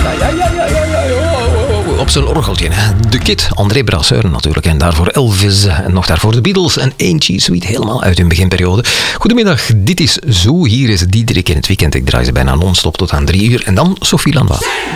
Op zijn orgeltje. De Kid, André Brasseur natuurlijk. En daarvoor Elvis. En nog daarvoor de Beatles en Ain't She Sweet. Helemaal uit hun beginperiode. Goedemiddag, dit is Zo. Hier is Diederik in het weekend. Ik draai ze bijna non-stop tot aan 3 uur. En dan Sophie Lanois.